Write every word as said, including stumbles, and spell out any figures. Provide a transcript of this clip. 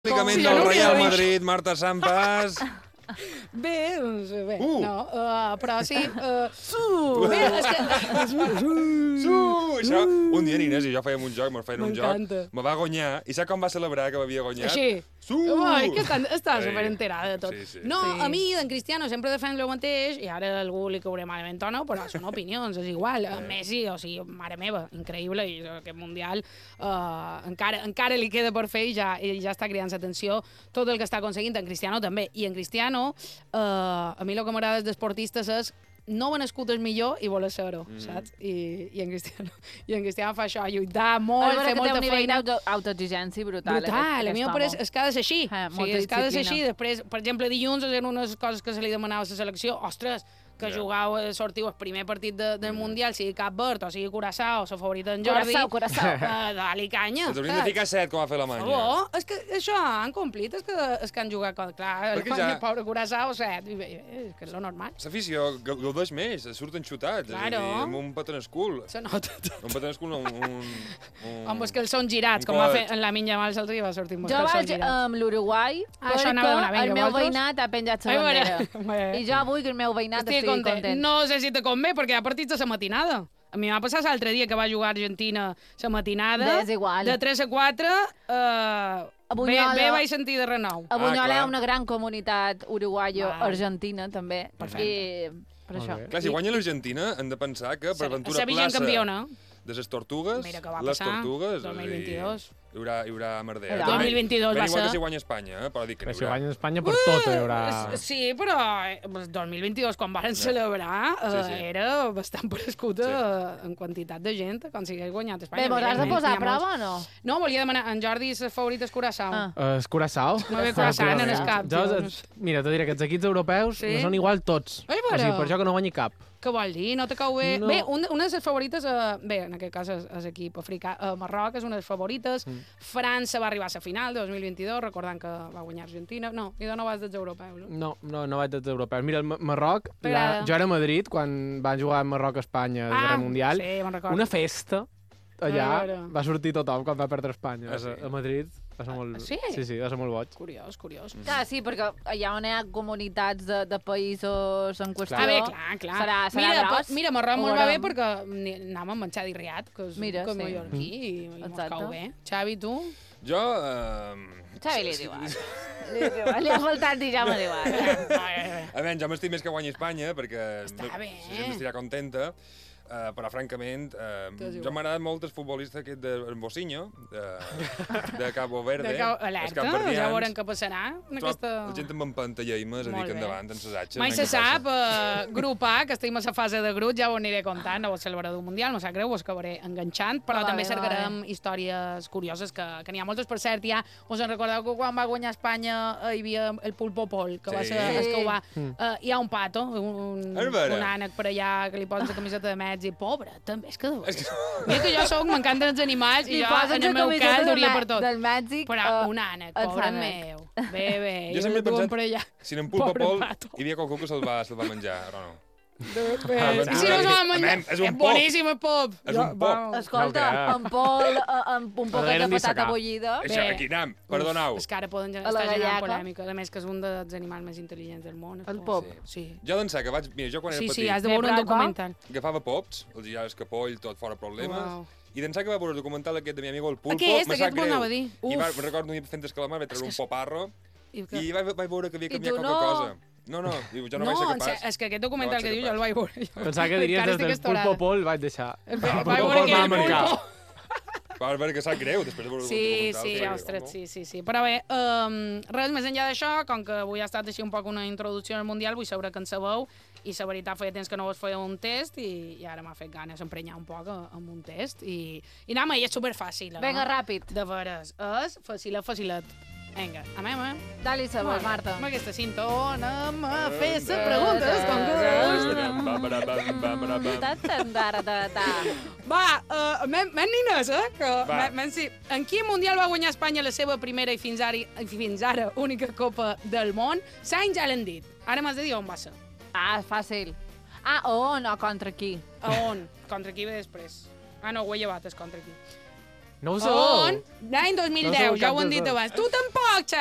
Únicament del Real Madrid, Marta Sampas... Bé, doncs bé, Uh. no, uh, però sí... Uh, uh, bé, és que... Su! Això, un dia, Inés i jo fèiem un joc, me'n feien un joc, M'encanta. me va guanyar, i saps com va celebrar que m'havia guanyat? Així. Su! Ui, que estan, està Sí. superenterada de tot. Sí, sí. No, Sí. a mi, d'en Cristiano, sempre defensa el mateix, i ara a algú li cauré malament o no, però són opinions, és igual. A Messi, o sigui, mare meva, increïble, i aquest Mundial uh, encara, encara li queda per fer i ja, i ja està cridant l'atenció tot el que està aconseguint, en Cristiano també. I en Cristiano, uh, a mi el que m'agrada d'esportistes és no va nascut el millor i voler ser-ho, mm. saps? I, i, en Cristiano, I en Cristiano fa això, lluitar molt, fer molta té un nivell feina. d'autoexigència brutal. Brutal, a mi em pareix, és que ha de ser així. Eh, o sigui, molta és que ha de ser així. disciplina. Després, per exemple, dilluns eren unes coses que se li demanava a la selecció. Ostres, que Ja. jugau, eh, sortiu el primer partit de, del Mundial, sigui Cap Verd o sigui Curaçao, la favorita en Jordi. Curaçao, Curaçao. Uh, Dali canya. Ens hauríem de ficar set, com va fer Alemanya. Oh, és que això han complit, és que, és que han jugat... com- Clar, Perquè Alemanya, ja- pobre Curaçao, set. I bé, És que és lo normal. L'afició gaudeix més, surten xutats, és a Claro. dir, amb un patent escul. Se nota tot. Un patent escul, un... un, un... Amb els calçons girats, un com va cot. fer en la Minya Mal Saltri, va sortir amb els Jo calçons vaig girats. amb l'Uruguai Ah, això anava a demanar, perquè el vinga, meu vosaltres? veïnat ha penjat la Ai, mare. bandera. Mare. I jo vull que el meu veïnat Estic estigui content. content. No sé si te convé, perquè hi ha partits de la matinada. A mi m'ha passat l'altre dia que va jugar Argentina la matinada. Bé, és igual. De tres a quatre, eh, A bé, Bunyola- bé vaig sentir de renou. A Bunyola hi clar. ha una gran comunitat uruguaio-argentina, també. Perfecte. I per Molt això. bé. Clar, si guanya l'Argentina, hem de pensar que per aventura Ser vigent plaça campiona. de les tortugues, Mira que va les passar, tortugues, dos mil vint-i-dos. hi haurà, hi haurà merder. Era. dos mil vint-i-dos va Ben igual ser... que si guanya Espanya, eh? però dic que Però n'hi si haurà. guanya Espanya per tot hi haurà... Uh, sí, però eh, el dos mil vint-i-dos, quan van celebrar, eh, Sí, sí. era bastant prescut eh, en quantitat de gent com si hagués guanyat Espanya. Bé, m'hauràs de Evidentment, posar n'hi a ha prova molts. o no? No, volia demanar, en Jordi, les favorites Curaçao. Ah. Uh, és Curaçao. Molt bé, Curaçao, en el cap, Jo, doncs. mira, t'ho diré, que els equips europeus Sí? no són igual tots. Ai, O mare. sigui, per això que no guanyi cap. Què vol dir? No te cau bé? No. Bé, una, una de les favorites, eh, bé, en aquest cas és, és equip africà, eh, Marroc és una de les favorites, mm. França va arribar a la final de dos mil vint-i-dos, recordant que va guanyar Argentina. No, i de no vas dels europeus. No? No, no, no vaig dels europeus. Mira, el Ma- Marroc, la, T'agrada? jo era a Madrid quan van jugar Marroc-Espanya al Guerra Mundial. Ah, sí, me'n recordo. Una festa allà, A veure. va sortir tothom quan va perdre Espanya. Ah, sí? A Madrid va ser molt... sí? Sí, sí, va ser molt boig. Curiós, curiós. Mm. Clar, sí, perquè allà on hi ha comunitats de, de països en qüestió... Ah, bé, clar, clar. Serà, serà mira, gros. po- mira, Marroc Ho molt va bé veurem. perquè ni- anàvem a menjar d'irriat, que és, Mira, que és sí. mallorquí, i, i mos Exacte. cau bé. Xavi, tu? Jo... Eh... Xavi li diu igual. Li diu igual. Li ha faltat dir ja me diu igual. A veure, jo m'estic més que guanyi Espanya, perquè Està no- bé. la gent estirà contenta, uh, però francament, uh, Què diu? jo m'ha agradat molt el futbolista aquest de Bocinho, de, de Cabo Verde, De cau, els alerta, capverdians. ja veurem què passarà en Trob aquesta... La gent amb empantalleïmes a dir Molt que bé. endavant en ses atxes. Mai anem se que passa. sap, eh, grup A, que estem a la fase de grup, ja ho aniré contant, no ho celebrador del Mundial, no sap greu, us acabaré enganxant, però Va també bé, cercarem històries curioses, que, que n'hi ha moltes, per cert, ja us en recordeu que quan va guanyar Espanya eh, hi havia el Pulpo Pol, que va Sí. ser el que ho va... Mm. Eh, hi ha un pato, un, És vera. un ànec per allà, que li posen la camiseta de Mets i, pobre, també és que... Mira que jo soc, m'encanten els animals, i Li jo, posen en el la meu camiseta cas, de hauria Me- per tot. del Mèxic, Però eh, un ànec, et pobre fan bé. meu. Bé, bé, Jo jo sempre he el duen pensat per allà. si en Pulpo Pobre Pol pato. hi havia qualcú que se'l va, se va menjar, però no. Bé, Ah, I si no és- s'ho va menjar? Anem, és un És pop. boníssim el pop. És Jo- un pop. vamos. Escolta, No crec. en Pol, eh, amb un poquet de Arreglen patata dissecar. bullida... Això, Bé. aquí anem, perdoneu. És que ara poden A la estar generant gallaca. polèmica. A més, que és un dels animals més intel·ligents del món. El pop. Sí. Jo d'ençà que vaig... Mira, jo quan Sí, era sí, petit has de Bé, veure un bravo. documental. agafava pops, els ja el capoll, tot fora problemes, Uau. i d'ençà que va veure el documental aquest de mi amigo el Pulpo, Aquest, me aquest sap m'ho greu. anava a dir. I va, Uf. me recordo un dia fent escalamar, vaig treure un poparro, I que... i vaig, vaig veure que havia I canviat tu qualque no. cosa. No, no, diu, jo no, No, vaig ser en capaç. se- és que aquest documental No vaig que ser diu jo el vaig veure. Jo. Pensava que diries Encara des del estic estorada. Pulpo Pol, vaig deixar. Vaig Pulpo veure Pol aquell va marcar. pulpo. Va veure que sap greu, després de veure Sí, el documental. sí, saps? ostres, No? sí, sí, sí. Però bé, um, res més enllà d'això, com que avui ha estat així un poc una introducció al Mundial, vull saber que en sabeu, i la veritat feia temps que no vos feia un test, i, i ara m'ha fet ganes d'emprenyar un poc a- amb un test, i, i anem, i és superfàcil. Eh? Vinga, ràpid. De veres, és facilet, facilet. Vinga, anem, eh? Dali sabor, Marta. Amb aquesta cinta on anem a fer les preguntes, com que... Ta, ta, ta, ta, ta. Va, uh, men, men Nines, eh? Que, Va. men, men, sí. En quin mundial va guanyar Espanya la seva primera i fins ara, i fins ara única Copa del Món? L'any ja l'han dit. Ara m'has de dir on va ser. Ah, fàcil. Ah, on o contra qui? A on? Contra qui ve després? Ah, no, ho he llevat, és contra qui. No ho sabeu? On? L'any dos mil No deu, sabeu ja cap ho han de dit sol. abans. Tu tampoc,